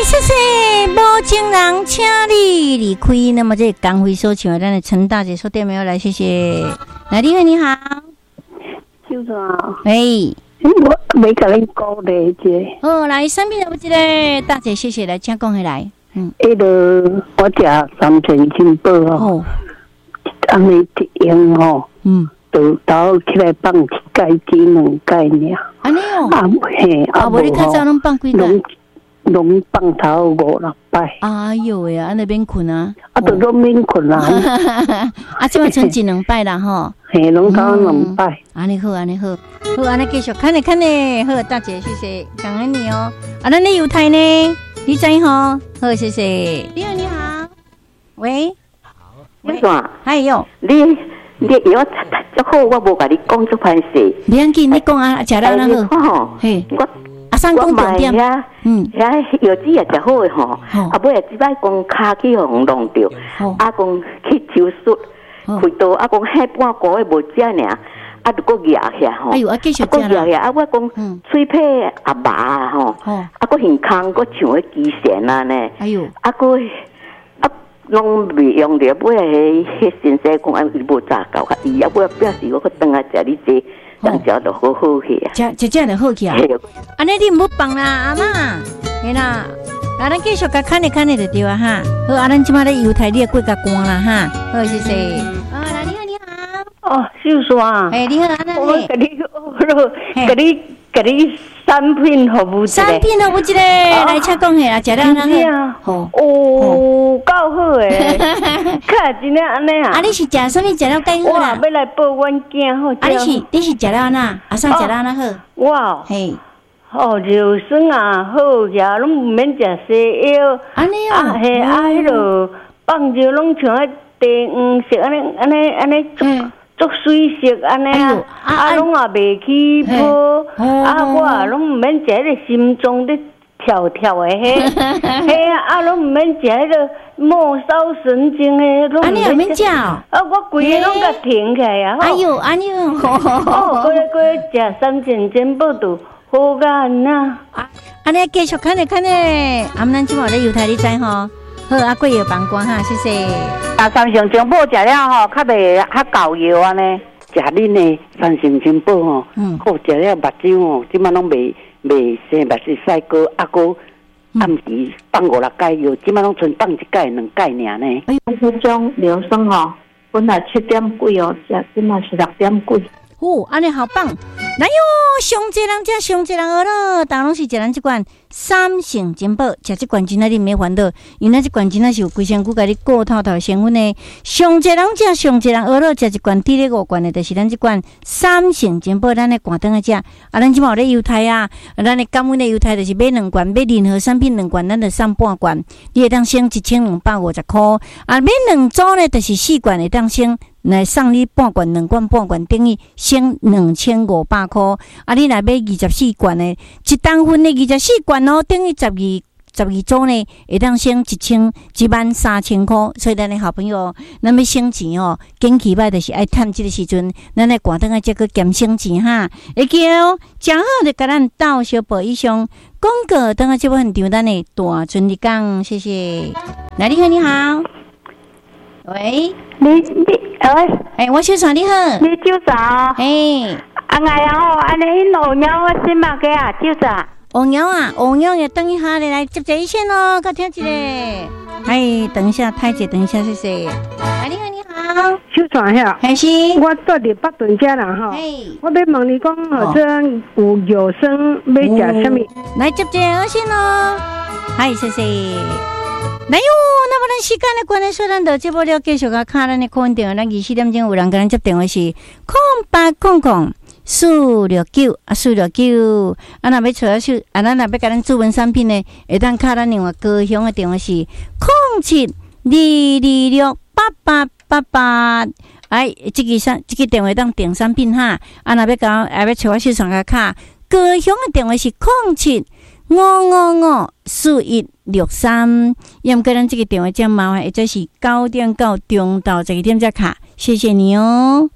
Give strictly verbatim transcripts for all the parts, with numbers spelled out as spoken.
谢谢无情人，请你离开。那么这工会所请咱的陈大姐说电没有来，谢谢。来，你好，你好， 就说， 喂， 我没甲你讲咧，这。 哦，来，三品有一个大姐，谢谢，来，请讲回来。嗯， 迄个我食三千金宝哦，安尼一用吼，嗯，就倒起来放一盖子两盖尔。 安尼哦， 啊嘿，啊无你较早拢放几盖？ 拢放头五六摆。 哎呦喂，安尼免困啊！ 啊，都拢免困啦。 啊，即摆剩一两摆啦吼。 嘿，拢到两摆。 安尼好，安尼好，好安尼继续看咧看咧，好大姐，谢谢，感恩你哦。啊，咱咧犹太呢？你知吼？好，谢谢。你好，你好。喂。 好。你说。 还有。 你你药足好，我无甲你讲足歹势。 你要紧，你讲啊，食了那好。嘿。 我。 啊，上讲重点。 嗯。遐药子也食好诶吼，啊，尾啊，即摆讲骹去互弄着，啊，讲去手术，开刀，啊，讲遐半个月无食尔。啊，就搁压下吼， 哎呦，啊，继续搁压下，啊，我讲嘴皮也麻吼，啊，搁胸腔搁像迄肌腱啊呢，哎呦，啊，搁啊，拢未用着，尾迄迄先生讲啊，伊无早教较伊，啊，尾表示我去转来食你这，当食就好好去啊， 食食食就好去啊，安尼你唔好放啦，阿嬷，嘿啦，啊，咱继续甲看咧看咧就对啊哈，好，啊，咱即马咧犹太你也过甲关啦哈，好，谢谢。 哦，秀刷， 哎，你好，安娜， 我给你，给你，给你三品服务一个， 三品服务一个，来请讲下啦，食了安那好，哦，够好诶，看真正安尼啊。 啊，你是食什么食了介好啦？ 我要来报阮囝好。 啊，你是你是食了安那？啊，啥食了安那好？ 哇， 嘿， 哦，肉酸啊，好呀，拢毋免食西药。 安尼啊，嘿，啊，迄落放肉拢像迄地黄色安尼安尼安尼。做水色安尼啊，啊拢也袂起泡，啊我啊拢毋免食迄个心脏咧跳跳的迄，嘿啊啊拢毋免食迄个末梢神经的，拢毋免食。啊我规个拢甲停起来啊！ 哎呦哎呦， 哦，过来过来食三千珍宝肚，好甲安那。 安尼继续看咧看咧，啊咱即马咧犹太你知吼。好，啊，贵药帮关哈，谢谢。 啊，三成珍宝食了吼，较袂较够药安尼。食恁的三成珍宝吼，嗯，好食了目睭吼，即摆拢袂袂生目睭晒过，啊个暗时放五六盖药，即摆拢剩放一盖两盖尔呢。 哎，迄种硫酸吼，本来七点几哦，食即摆是六点几。 哦，安尼好棒！来哟，上济人食，上济人学咯，当拢是食咱即款三成珍宝，食即罐真仔你免烦恼，因为即罐真仔是有规身躯甲你过透透成分的。上济人食，上济人学咯，食一罐滴咧五罐的，就是咱即罐三成珍宝，咱的挂灯啊食。啊，咱即马有咧犹太啊，咱的感恩的犹太就是买两罐，买任何产品两罐，咱就送半罐，你会当省一千两百五十箍。啊，买两组呢，就是四罐会当省。来送你半罐两罐半罐，等于省两千五百块。啊，你来买二十四罐的，一当分的二十四罐哦，等于十二十二组呢，会当省一千一万三千块。所以咱的好朋友，咱要省钱哦，紧起摆就是爱趁这个时阵，咱来赶等下这个减省钱哈。会记哦，正好就甲咱到小宝以上广告，等下这部很丢咱的大春日讲，谢谢。来，你好，你好。喂， 你你哎， 哎，我小爽你好， 你酒啥？ 哎， 啊哎呀吼，安尼老鸟我先买个啊，酒啥？ 乌鸟啊，乌鸟也等一下你来接这一线哦，快听一个。哎，等一下，太姐，等一下，谢谢。哎，你好，你好， 小爽呀， 还是我住伫北屯遮啦吼。我要问你讲，好像有药生要食什么？ 来接这二线哦。嗨，谢谢。来哟，那么咱时间的关系，说咱到这波了，继续甲看咱的空电话。咱二四点钟有人跟咱接电话是空八空空四六九啊，四六九。啊，若要找啊，啊，咱若要甲咱主文产品呢，会当卡咱另外高雄的电话是空七二二六八八八八。哎，这个产这个电话当订产品哈。啊，若要甲啊要找我市场甲卡，高雄的电话是空七五五五四一。六三，要么个咱这个电话这样麻烦，或者是九点到中到这个点再卡，谢谢你哦。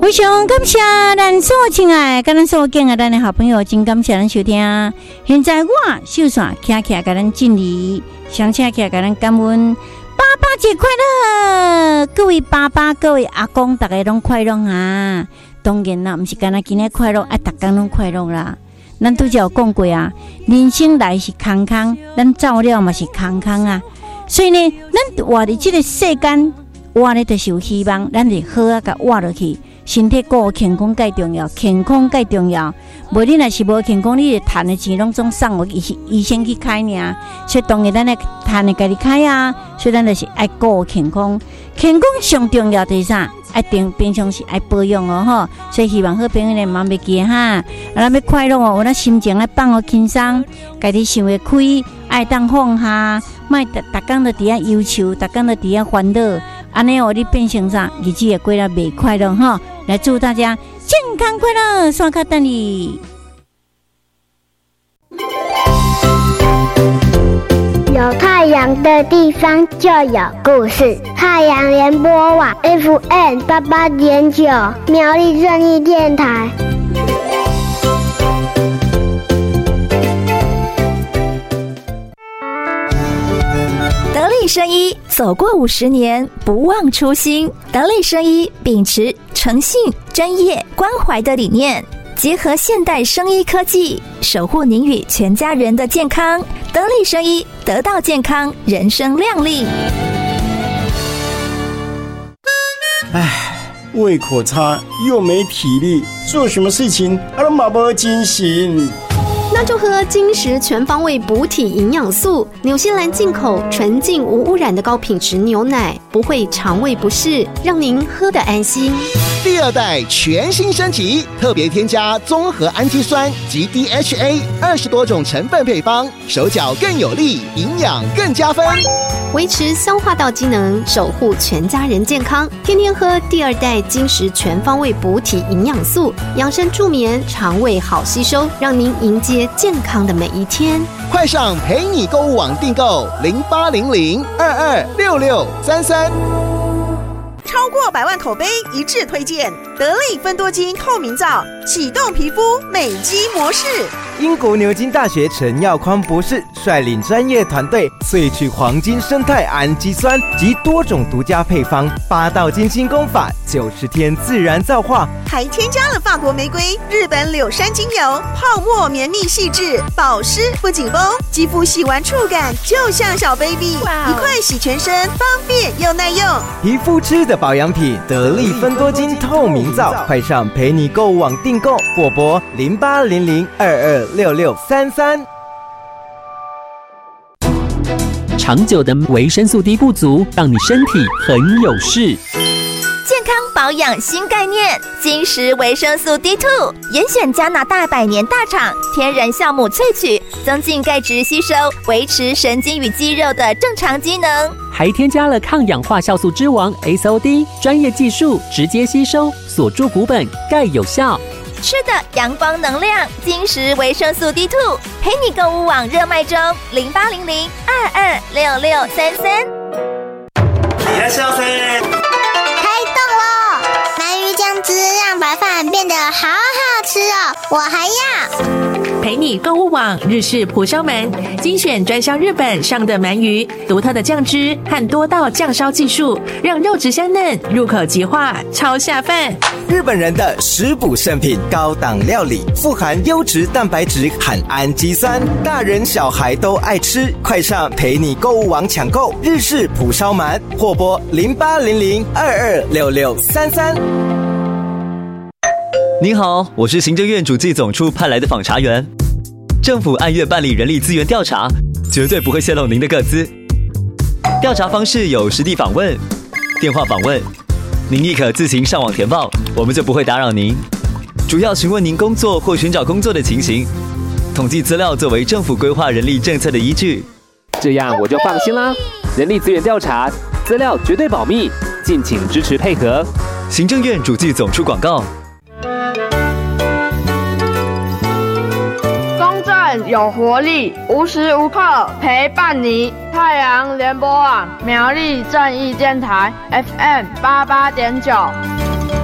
非常感谢咱所亲爱跟咱所敬爱咱的好朋友，真感谢咱收听。现在我秀伞徛徛给咱敬礼，上车徛给咱感恩。爸爸节快乐！各位爸爸、各位阿公，大家拢快乐啊！当然啦，不是干那今天快乐，爱大家拢快乐啦。咱拄则有讲过啊，人生来是空空，咱走了嘛是空空啊。所以呢，咱活伫这个世间，活咧就是有希望，咱就好啊，甲活落去。身体顾健康介重要，健康介重要。无你若是无健康，你赚的钱拢总送我医医生去开尔。所以当然咱来赚的家己开啊。所以咱就是爱顾健康，健康上重要就是啥？爱平平常时爱保养哦吼。所以希望好朋友咧忙袂记哈，啊咱要快乐哦，有咱心情爱放好轻松，家己想会开，爱当放下，莫逐逐工都伫遐忧愁，逐工都伫遐烦恼。安尼哦，你变成啥？日子也过得袂快乐哈！来祝大家健康快乐，刷卡等你。 有太阳的地方就有故事。太阳联播网 F M 八八点九，苗栗正义电台。 得力生医走过五十年，不忘初心。得力生医秉持诚信、专业、关怀的理念，结合现代生医科技，守护您与全家人的健康。得力生医，得到健康，人生亮丽。 唉，胃口差又没体力，做什么事情啊都马不精神。 那就喝金石全方位补体营养素，纽西兰进口纯净无污染的高品质牛奶，不会肠胃不适，让您喝得安心。 第二代全新升级，特别添加综合氨基酸及 D H A 二十多种成分配方，手脚更有力，营养更加分， 维持消化道机能，守护全家人健康。天天喝第二代金石全方位补体营养素，养生助眠，肠胃好吸收，让您迎接健康的每一天。 快上陪你购物网订购零八零零二二六六三三。 超过百万口碑一致推荐得力芬多精透明皂，启动皮肤美肌模式。 英国牛津大学陈耀匡博士率领专业团队萃取黄金生态氨基酸及多种独家配方，八道金星功法，九十天自然皂化， 还添加了法国玫瑰、日本柳杉精油，泡沫绵密细致，保湿不紧绷，肌肤洗完触感就像小 baby， 一块洗全身，方便又耐用。 皮肤吃的保养品，得力芬多精透明皂，快上陪你购物网订购，或拨零八零零二二六六三三。 长久的维生素 D 不足，让你身体很有事。 健康保养新概念，金石维生素 D 二 严选加拿大百年大厂天然酵母萃取，增进钙质吸收，维持神经与肌肉的正常机能， 还添加了抗氧化酵素之王 S O D， 专业技术直接吸收，锁住骨本，钙有效。 吃的阳光能量，金石维生素 D 二 陪你购物网热卖中，零八零零二二六六三三。 いらっしゃいませ。 开动喽！鳗鱼酱汁让白饭变得好好吃哦，我还要。 陪你购物网日式蒲烧鳗，精选专销日本上的鳗鱼，独特的酱汁和多道酱烧技术，让肉质香嫩，入口即化，超下饭。 日本人的食补圣品，高档料理，富含优质蛋白质和氨基酸，大人小孩都爱吃。快上陪你购物网抢购日式蒲烧鳗，或拨零八零零二二六六三三。 您好，我是行政院主计总处派来的访查员。政府按月办理人力资源调查，绝对不会泄露您的个资。调查方式有实地访问、电话访问，您亦可自行上网填报，我们就不会打扰您。主要询问您工作或寻找工作的情形，统计资料作为政府规划人力政策的依据。 这样我就放心啦。人力资源调查，资料绝对保密，敬请支持配合。 行政院主计总处广告。 有活力，无时无刻陪伴你。太阳联播网苗栗正义电台 F M 八八点九。